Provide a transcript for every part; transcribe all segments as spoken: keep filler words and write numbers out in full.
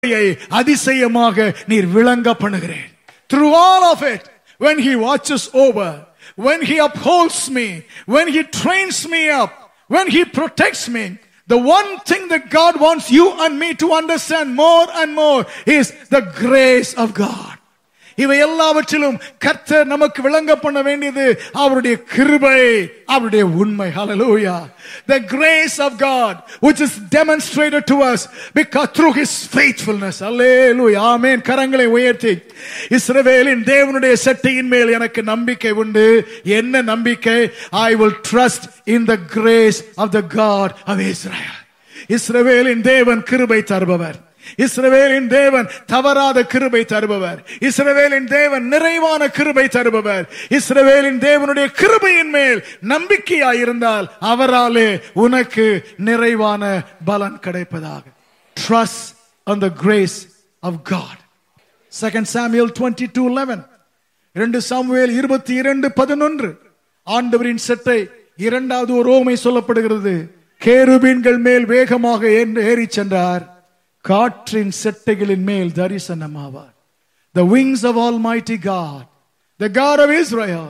அதிசயமாக நீர் விளங்க பண்ணுகிறேன். Through all of it, when he watches over, when he upholds me, when he trains me up, when he protects me, the one thing that God wants you and me to understand more and more is the grace of God. இவை எல்லாவற்றிலும் கர்த்தர் நமக்கு விளங்க பண்ண வேண்டியது அவருடைய கிருபை, அவருடைய உண்மை. Hallelujah. The grace of God which is demonstrated to us because through his faithfulness. Hallelujah. Amen. கரங்களை உயர்த்தி, இஸ்ரவேலின் தேவனுடைய சட்டையின் மேல் எனக்கு நம்பிக்கை உண்டு. என்ன நம்பிக்கை? I will trust in the grace of the God of Israel. இஸ்ரவேலின் தேவன் கிருபை தருபவர். இஸ்ரவேலின் தேவன் தவறாத கிருபை தருபவர். இஸ்ரவேலின் தேவன் நிறைவான கிருபை தருபவர். இஸ்ரவேலின் தேவனுடைய கிருபையின் மேல் நம்பிக்கையாயிருந்தால் அவராலே உனக்கு நிறைவான பலன் கிடைப்பதாக. Trust on the grace of God. Second Samuel twenty-two eleven. இரண்டு சாமுவேல் இருபத்தி இரண்டு பதினொன்று. ஆண்டவரின் சட்டை இரண்டாவது ஒரு ஓமை சொல்லப்படுகிறது. கேருபீன்கள் மேல் வேகமாக ஏறி சென்றார், காற்றின் செட்டைகளின் மேல் தரிசனமாவார். The wings of Almighty God, the God of Israel,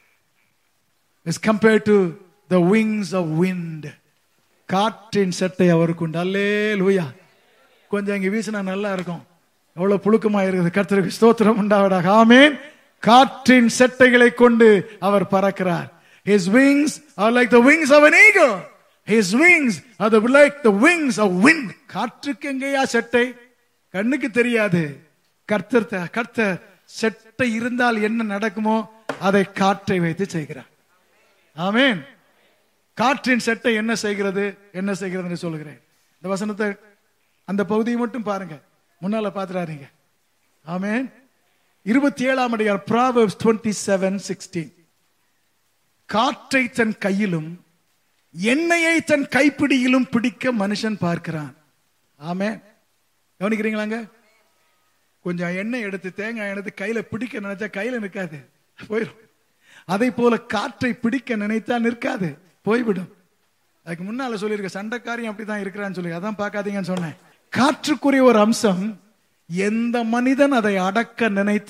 is compared to the wings of wind. காற்றின் செட்டை அவருக்கு உண்டு. அல்லேலூயா. கொஞ்சம் இங்க வீசினா நல்லா இருக்கும். எவ்வளவு புழுக்கமா இருக்குது. கர்த்தருக்கு ஸ்தோத்திரம் உண்டாவதாக. ஆமென். காற்றின் செட்டைகளை கொண்டு அவர் பறக்கிறார். His wings are like the wings of an eagle. His wings are the, like the wings of wind. காற்றுக்கு எங்கேயா செட்டை? கண்ணுக்கு தெரியாது. கர்த்தர் கர்த்தர் செட்டை இருந்தால் என்ன நடக்குமோ அதை காற்றை வைத்து செய்கிறார். ஆமென். காற்றின் செட்டை என்ன செய்கிறது? என்ன செய்கிறது சொல்லுகிறேன். இந்த வசனத்தை அந்த பகுதியை மட்டும் பாருங்க, முன்னால பாத்துறாதீங்க. ஆமென். இருபத்தி ஏழாம் அதிகாரம் Proverbs twenty-seven sixteen. காற்றை தன் கையிலும் எண்ணெயை தன் கைப்பிடியிலும் பிடிக்க மனுஷன் பார்க்கிறான். ஆமென். கவனிக்கிறீங்களாங்க? கொஞ்சம் எண்ணெய் எடுத்து தேங்காய் எடுத்து கையில பிடிக்க நினைச்சா கையில நிற்காது, போயிடும். அதை போல காற்றை பிடிக்க நினைத்தா நிற்காது, போய்விடும். அதுக்கு முன்னால சொல்லியிருக்க சண்டைக்காரியம் அப்படிதான் இருக்கிறான்னு சொல்லி அதான் பார்க்காதீங்கன்னு சொன்னேன். காற்றுக்குரிய ஒரு அம்சம், எந்த மனிதன் அதை அடக்க நினைத்து